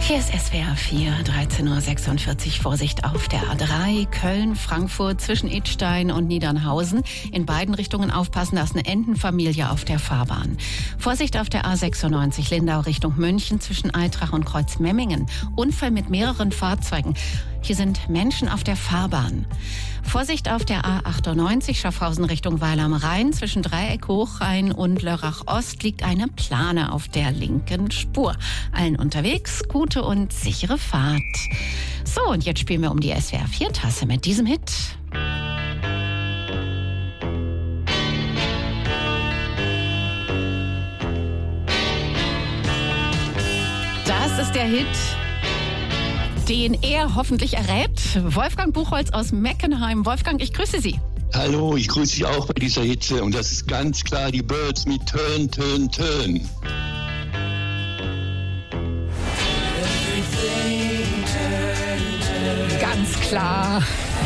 Hier ist SWR 4, 13.46 Uhr. Vorsicht auf der A3, Köln, Frankfurt, zwischen Idstein und Niedernhausen. In beiden Richtungen aufpassen, da ist eine Entenfamilie auf der Fahrbahn. Vorsicht auf der A96, Lindau Richtung München, zwischen Aitrach und Kreuzmemmingen. Unfall mit mehreren Fahrzeugen. Hier sind Menschen auf der Fahrbahn. Vorsicht auf der A98, Schaffhausen Richtung Weil am Rhein. Zwischen Dreieck Hochrhein und Lörrach Ost liegt eine Plane auf der linken Spur. Allen unterwegs, gute und sichere Fahrt. So, und jetzt spielen wir um die SWR 4-Tasse mit diesem Hit. Das ist der Hit, den er hoffentlich errät. Wolfgang Buchholz aus Meckenheim. Wolfgang, ich grüße Sie. Hallo, ich grüße Sie auch bei dieser Hitze. Und das ist ganz klar die Byrds mit Turn, Turn, Turn. Ganz klar.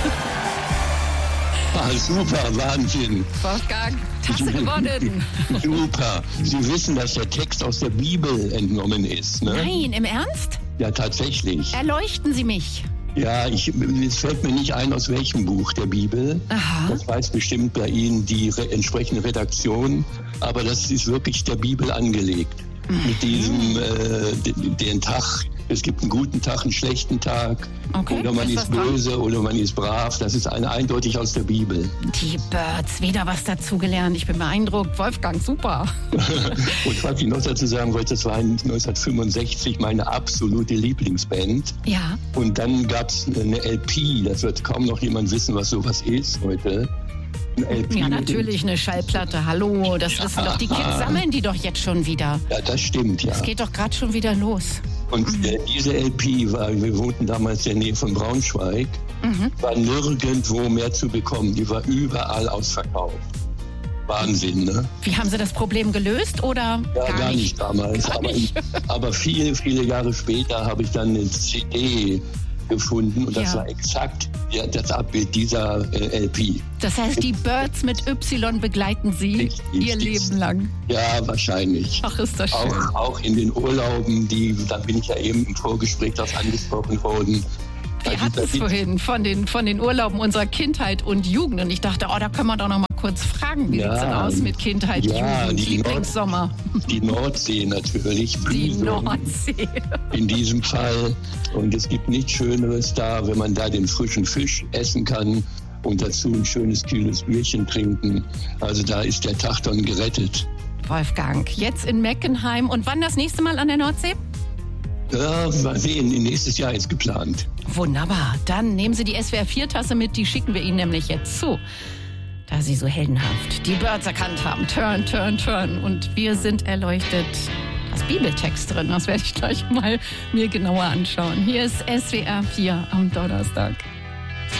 Ah, super, Wahnsinn. Wolfgang, Tasse gewonnen. Super. Sie wissen, dass der Text aus der Bibel entnommen ist, ne? Nein, im Ernst? Ja, tatsächlich. Erleuchten Sie mich. Ja, es fällt mir nicht ein, aus welchem Buch der Bibel. Aha. Das weiß bestimmt bei Ihnen die entsprechende Redaktion. Aber das ist wirklich der Bibel angelegt. Mit diesem, den Tag, es gibt einen guten Tag, einen schlechten Tag. Okay, oder man ist böse oder man ist brav. Das ist eindeutig aus der Bibel. Die Byrds, wieder was dazugelernt. Ich bin beeindruckt. Wolfgang, super. Und was ich noch dazu sagen wollte, das war 1965 meine absolute Lieblingsband. Ja. Und dann gab es eine LP, das wird kaum noch jemand wissen, was sowas ist heute. Ja, natürlich, eine Schallplatte. Hallo, das wissen doch die Kids, sammeln die doch jetzt schon wieder. Ja, das stimmt, ja. Das geht doch gerade schon wieder los. Und diese LP wir wohnten damals in der Nähe von Braunschweig, war nirgendwo mehr zu bekommen. Die war überall ausverkauft. Wahnsinn, ne? Wie haben Sie das Problem gelöst oder ja, gar nicht damals. Aber viele, viele Jahre später habe ich dann eine CD gefunden und das war exakt das Abbild dieser LP. Das heißt, die Byrds mit Y begleiten Sie Ihr Leben lang? Ja, wahrscheinlich. Ach, ist das schön. Auch in den Urlauben, da bin ich ja eben im Vorgespräch darauf angesprochen worden. Wir hatten es vorhin von den Urlauben unserer Kindheit und Jugend und ich dachte, da können wir doch noch mal kurz fragen, wie sieht es denn aus mit Kindheit, Jugend, Lieblingssommer? Die Nordsee natürlich. Die Nordsee. In diesem Fall. Und es gibt nichts Schöneres da, wenn man da den frischen Fisch essen kann und dazu ein schönes, kühles Bierchen trinken. Also da ist der Tag dann gerettet. Wolfgang, jetzt in Meckenheim. Und wann das nächste Mal an der Nordsee? Ja, mal sehen, nächstes Jahr ist geplant. Wunderbar, dann nehmen Sie die SWR 4-Tasse mit, die schicken wir Ihnen nämlich jetzt zu. Da Sie so heldenhaft die Byrds erkannt haben. Turn, turn, turn. Und wir sind erleuchtet. Da ist Bibeltext drin, das werde ich gleich mal mir genauer anschauen. Hier ist SWR 4 am Donnerstag.